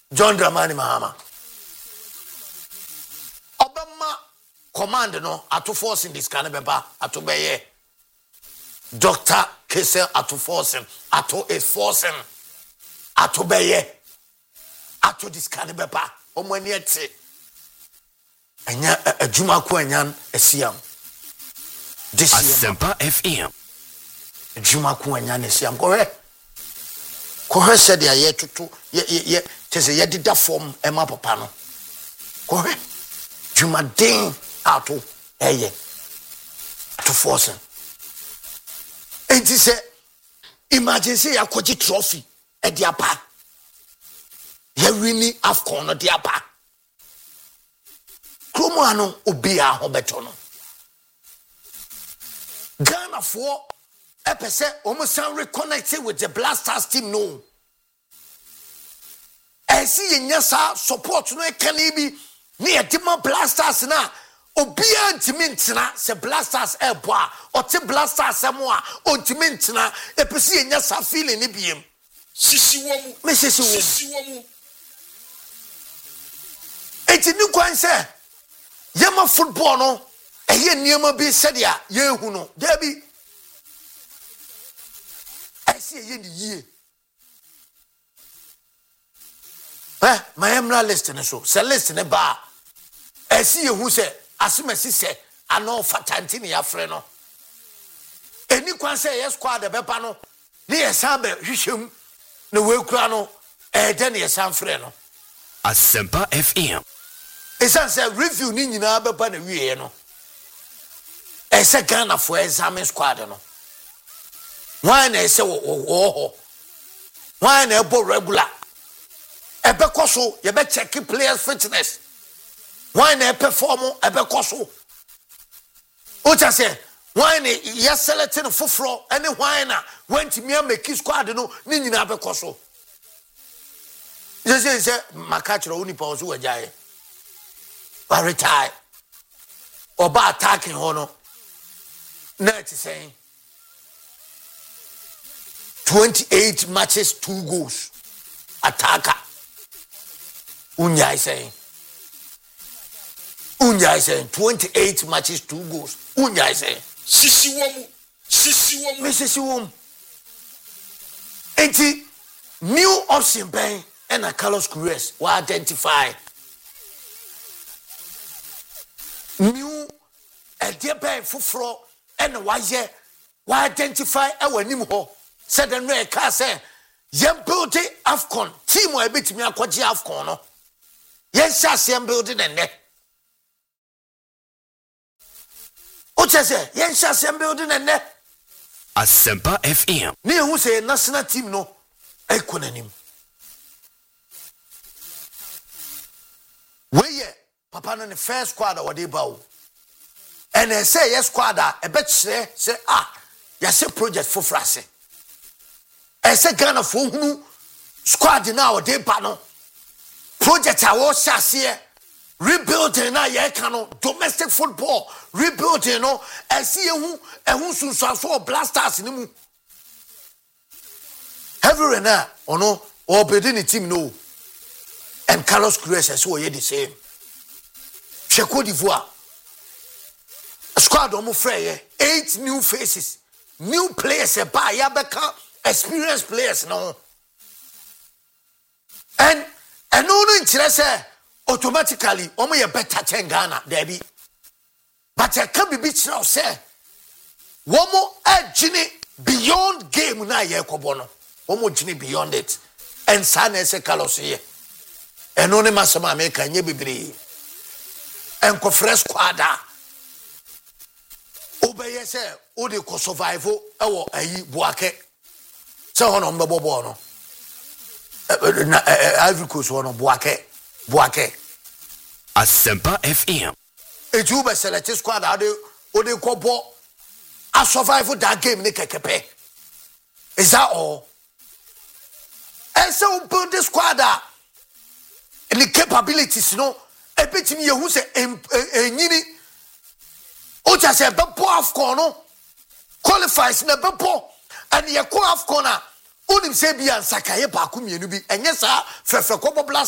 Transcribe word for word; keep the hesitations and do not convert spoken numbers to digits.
John Dramani Mahama. Obama command no ato force in this kind of beba ato beye. Doctor Kesel ato forcing ato is forcing ato beye ato this kind of beba. Omani ete. Enya adwuma ko enyan esiam. This year Asempa F M. Adwuma ko enyan esiam. Ko he. Ko he said ya ye tutu ye ye tese ye dida form ema papa no. Ko he. Adwuma den ato eye. Ato forcing. Enti se emergency ya kwaji trophy e dia pa. Ye winning AFCON no dia pa. Kromo ano obi a ho beto no. Ghana for epese almost reconnected with the Blasters team no. I see yenya sa support no e kan bi ne edema Blasters na obi antimi ntena se Blasters e bo a o te Blasters emo a ontimi ntena epese yenya sa feeling ne biem. Sisi womu. Me sisi womu. Sisi womu. Eti ni kwan se yema football no eye niema bi sedia yehu no debi I see ye ni ye eh my emra list ne so se list ne ba I see yehu se asimasi se ano fatanti ne yafre no eni kwan se yes squad de beba no ne yesambe hwehwem ne we kura no eh de ne yesamfre no Asempa F M. Esan say review ni nyina beba na wiye no. Ese Ghana for examine squad no. Why na ese wo wo. Why na ebo regular. Ebe koso ye be check players fitness. Why na perform ebe koso. O cha say why na ye selecting foforo any why na went me make squad no ni nyina be koso. Je say say makachiro uni pa ozo wajaye. Or retire or by attacking hono. Net saying twenty-eight matches, two goals. Attacker. Unya is saying Unya is saying twenty-eight matches, two goals. Unya is saying Sisi womu. Sisi womu. Missus Wom. eighty new option bang and a Carlos Cruz will identify. New a dear pay fufro and why ye why identify our name ho said the no car say yem building AFCON team will bit me a kwaji AFCON no yes yam building and ne what say yes yam building and ne Asempa F M. ne who say national team no e konanim we papa no the first squad or the bow. And they say yes squad a bet say say ah ya say project for frase. I say Ghana for who squad now de no project I was here rebuilding na ye can domestic football rebuilding no I see who and who so so Blasters ni mu every na ono or bedini team no and Carlos Cruz as well the same. Côte d'Ivoire. Squad almost free. Eight new faces. New players. Yabeka experienced players no. And and no interest automatically omo ye better than Ghana debi. But I can be beach now say. Womo edgini beyond game na ye kobono. Womo jini beyond it. And sana se Carlos here. And only masama make nye bibiri. And ko fresh squad obeye se o de ko survive e wo ayi Buake se hono mbebo bo no Ivory Coast hono Buake Buake Asempa F M. e ju be select squad ade o de ko bo a survive that game ne kekepe. Is that all? And so build the squad and the capabilities no a bit me who say enyini o just say bebo AFCON no qualifies na bebo and ye ko AFCON a onim say bia nsaka ye ba ko mienu bi enye sa frefre ko Blasters